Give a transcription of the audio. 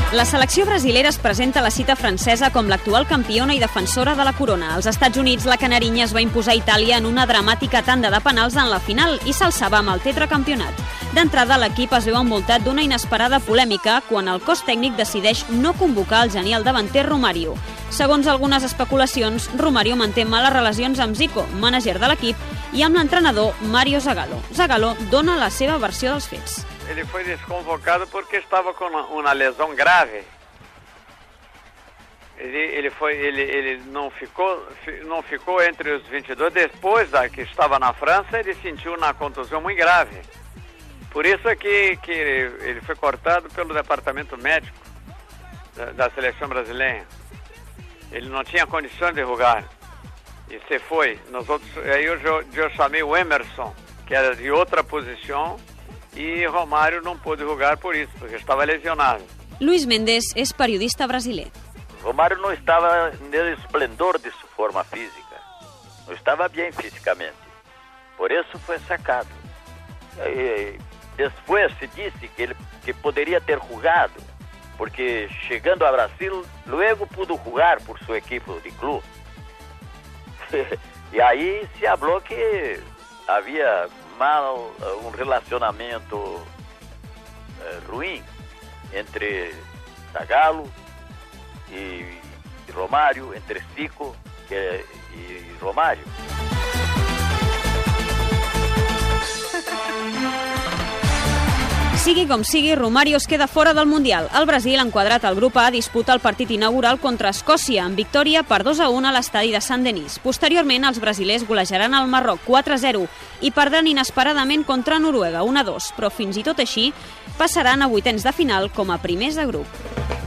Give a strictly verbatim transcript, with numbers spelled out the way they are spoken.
La selecció brasilera es presenta a la cita francesa com l'actual campiona i defensora de la corona. Als Estats Units, la canarinya es va imposar a Itàlia en una dramàtica tanda de penals en la final i s'alçava amb el tetracampionat. D'entrada, l'equip es veu envoltat d'una inesperada polèmica quan el cos tècnic decideix no convocar el genial davanter Romario. Segons algunes especulacions, Romario manté males relacions amb Zico, mànager de l'equip, i amb l'entrenador Mario Zagallo. Zagallo dona la seva versió dels fets. Ele foi desconvocado porque estava com uma lesão grave. Ele, ele, foi, ele, ele não, ficou, não ficou entre os vinte e dois. Depois da que estava na França, ele sentiu uma contusão muito grave. Por isso é que, que ele, ele foi cortado pelo departamento médico da, da seleção brasileira. Ele não tinha condições de jogar. E se foi. Nós outros, aí eu, eu chamei o Emerson, que era de outra posição, e Romário não pôde jogar por isso, porque estava lesionado. Luis Mendes és periodista brasiler. Romário não estava no esplendor de sua forma física, não estava bem fisicamente, por isso foi sacado. E depois se disse que ele que poderia ter jogado, porque chegando ao Brasil, logo pudo jogar por sua equipe de clube. E aí se falou que havia mal um relacionamento uh, ruim entre Zagallo e, e Romário, entre Zico que, e Romário. Sigui com sigui, Romario es queda fora del Mundial. El Brasil, enquadrat al grup A, disputa el partit inaugural contra Escòcia, amb victòria per dos a un a l'estadi de Saint-Denis. Posteriorment, els brasilers golejaran el Marroc quatre a zero i perdran inesperadament contra Noruega un a dos, però fins i tot així passaran a vuitens de final com a primers de grup.